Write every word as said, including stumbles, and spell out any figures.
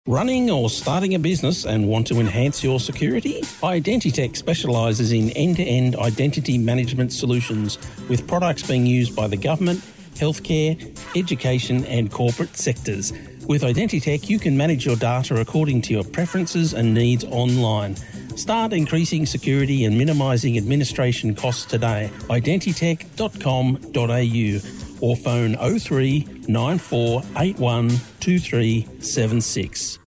Running or starting a business and want to enhance your security? Identitech specialises in end-to-end identity management solutions with products being used by the government, healthcare, education and corporate sectors. With Identitech, you can manage your data according to your preferences and needs online. Start increasing security and minimising administration costs today. identitech dot com dot a u or phone oh three nine four eight one two three seven six.